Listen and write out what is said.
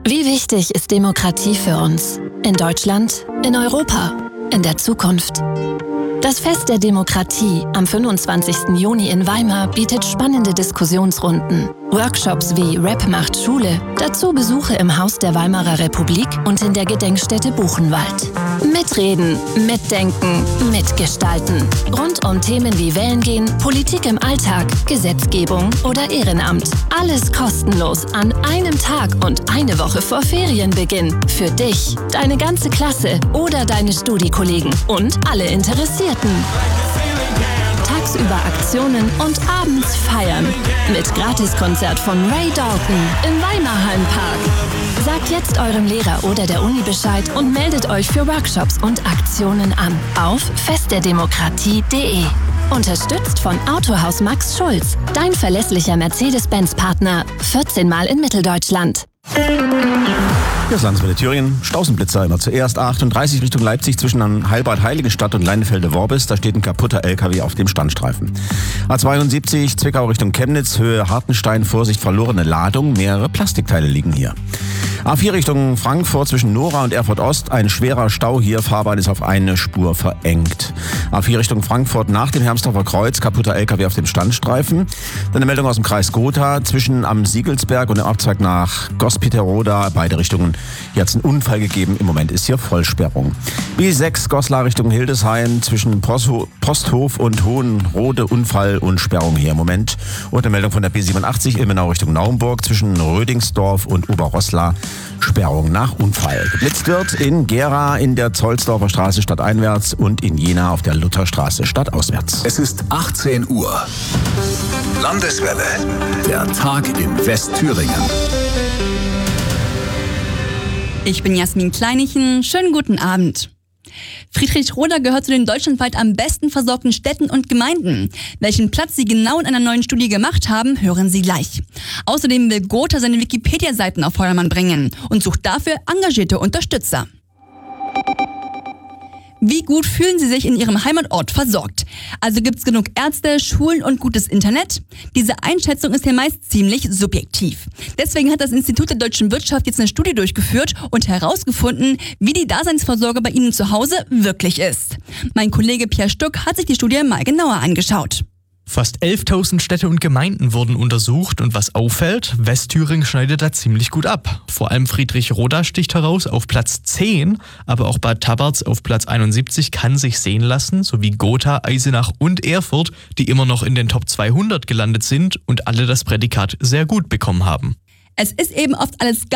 Wie wichtig ist Demokratie für uns? In Deutschland, in Europa, in der Zukunft? Das Fest der Demokratie am 25. Juni in Weimar bietet spannende Diskussionsrunden, Workshops wie Rap macht Schule, dazu Besuche im Haus der Weimarer Republik und in der Gedenkstätte Buchenwald. Mitreden, mitdenken, mitgestalten. Rund um Themen wie Wählen gehen, Politik im Alltag, Gesetzgebung oder Ehrenamt. Alles kostenlos an einem Tag und eine Woche vor Ferienbeginn. Für dich, deine ganze Klasse oder deine Studiekollegen und alle Interessierten. Tagsüber Aktionen und abends feiern. Mit Gratiskonzert von Ray Dalton im Weimarhallen Park. Sagt jetzt eurem Lehrer oder der Uni Bescheid und meldet euch für Workshops und Aktionen an auf festderdemokratie.de. Unterstützt von Autohaus Max Schulz, dein verlässlicher Mercedes-Benz-Partner, 14 Mal in Mitteldeutschland. Das Landeswelle Thüringen, Stausenblitzer immer zuerst. 38 Richtung Leipzig zwischen Heilbad-Heiligenstadt und Leinefelde-Worbis. Da steht ein kaputter LKW auf dem Standstreifen. A72 Zwickau Richtung Chemnitz, Höhe Hartenstein, Vorsicht verlorene Ladung. Mehrere Plastikteile liegen hier. A4 Richtung Frankfurt zwischen Nora und Erfurt Ost. Ein schwerer Stau hier. Fahrbahn ist auf eine Spur verengt. A4 Richtung Frankfurt nach dem Hermsdorfer Kreuz. Kaputter LKW auf dem Standstreifen. Dann eine Meldung aus dem Kreis Gotha zwischen am Siegelsberg und dem Abzweig nach Gospiteroda. Beide Richtungen. Hier hat es einen Unfall gegeben. Im Moment ist hier Vollsperrung. B6 Goslar Richtung Hildesheim zwischen Posthof und Hohenrode. Unfall und Sperrung hier im Moment. Und eine Meldung von der B87 Ilmenau Richtung Naumburg zwischen Rödingsdorf und Oberroßla. Sperrung nach Unfall. Geblitzt wird in Gera in der Zollsdorfer Straße stadteinwärts und in Jena auf der Lutherstraße stadtauswärts. Es ist 18 Uhr. Landeswelle. Der Tag in Westthüringen. Ich bin Jasmin Kleinichen. Schönen guten Abend. Friedrichroda gehört zu den deutschlandweit am besten versorgten Städten und Gemeinden. Welchen Platz sie genau in einer neuen Studie gemacht haben, hören Sie gleich. Außerdem will Gotha seine Wikipedia-Seiten auf Vordermann bringen und sucht dafür engagierte Unterstützer. Wie gut fühlen Sie sich in Ihrem Heimatort versorgt? Also gibt's genug Ärzte, Schulen und gutes Internet? Diese Einschätzung ist ja meist ziemlich subjektiv. Deswegen hat das Institut der deutschen Wirtschaft jetzt eine Studie durchgeführt und herausgefunden, wie die Daseinsvorsorge bei Ihnen zu Hause wirklich ist. Mein Kollege Pierre Stuck hat sich die Studie mal genauer angeschaut. Fast 11.000 Städte und Gemeinden wurden untersucht und was auffällt, Westthüringen schneidet da ziemlich gut ab. Vor allem Friedrichroda sticht heraus auf Platz 10, aber auch Bad Tabarz auf Platz 71 kann sich sehen lassen, sowie Gotha, Eisenach und Erfurt, die immer noch in den Top 200 gelandet sind und alle das Prädikat sehr gut bekommen haben. Es ist eben oft alles